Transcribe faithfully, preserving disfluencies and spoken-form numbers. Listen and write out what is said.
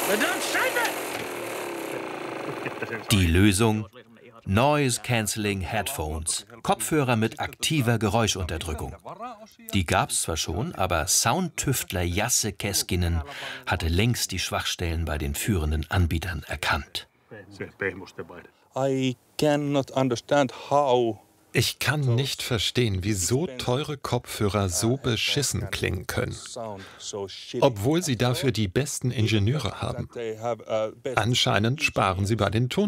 Die Lösung? Noise Cancelling Headphones, Kopfhörer mit aktiver Geräuschunterdrückung. Die gab's zwar schon, aber Soundtüftler Jasse Keskinen hatte längst die Schwachstellen bei den führenden Anbietern erkannt. I cannot understand how Ich kann nicht verstehen, wie so teure Kopfhörer so beschissen klingen können, obwohl sie dafür die besten Ingenieure haben. Anscheinend sparen sie bei den Ton